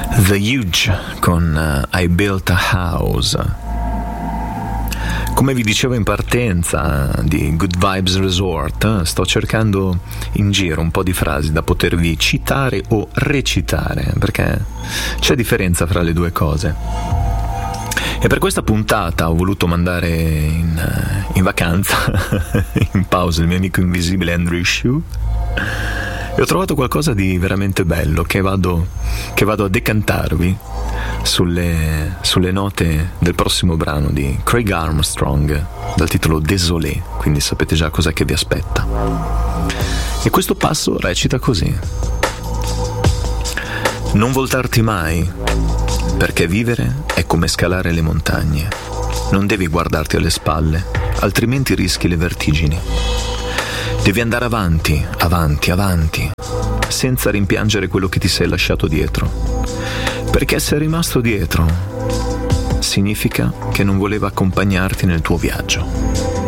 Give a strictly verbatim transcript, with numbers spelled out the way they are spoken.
The Huge con uh, I Built a House. Come vi dicevo in partenza di Good Vibes Resort, sto cercando in giro un po' di frasi da potervi citare o recitare, perché c'è differenza fra le due cose. E per questa puntata ho voluto mandare in, in vacanza, in pausa, il mio amico invisibile Andrew Shue, e ho trovato qualcosa di veramente bello che vado, che vado a decantarvi sulle, sulle note del prossimo brano di Craig Armstrong dal titolo Désolé, quindi sapete già cos'è che vi aspetta. E questo passo recita così: non voltarti mai, perché vivere è come scalare le montagne. Non devi guardarti alle spalle, altrimenti rischi le vertigini. Devi andare avanti, avanti, avanti, senza rimpiangere quello che ti sei lasciato dietro. Perché sei rimasto dietro significa che non voleva accompagnarti nel tuo viaggio.